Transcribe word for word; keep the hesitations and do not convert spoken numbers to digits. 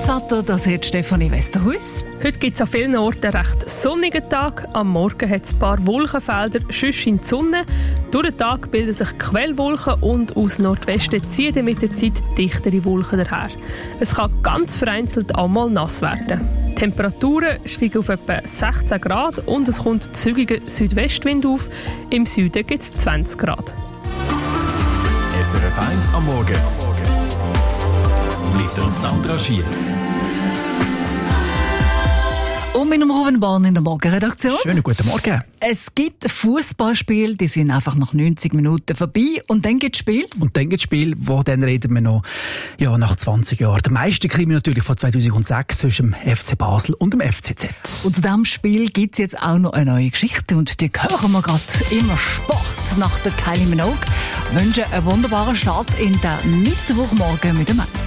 das Wetter, das hat Stefanie Westerhuis. Heute gibt es an vielen Orten einen recht sonnigen Tag. Am Morgen hat es ein paar Wolkenfelder, sonst scheint die Sonne. Durch den Tag bilden sich Quellwolken und aus Nordwesten ziehen dann mit der Zeit dichtere Wolken daher. Es kann ganz vereinzelt auch mal nass werden. Die Temperaturen steigen auf etwa sechzehn Grad und es kommt zügiger Südwestwind auf. Im Süden gibt es zwanzig Grad. S R F eins am Morgen. Mit der Sandra Schiess. Und mit dem Ruben Bahn in der Morgenredaktion. Schönen guten Morgen. Es gibt Fußballspiele, die sind einfach nach neunzig Minuten vorbei. Und dann gibt es Spiel. Und dann gibt es Spiel, wo dann reden wir noch ja, nach zwanzig Jahren. Der Meisterkrimi natürlich von zweitausendsechs zwischen dem F C Basel und dem F C Z. Und zu diesem Spiel gibt es jetzt auch noch eine neue Geschichte. Und die hören wir gerade immer Sport nach der Kylie Minogue. Wir wünschen einen wunderbaren Start in den Mittwochmorgen mit dem Netz.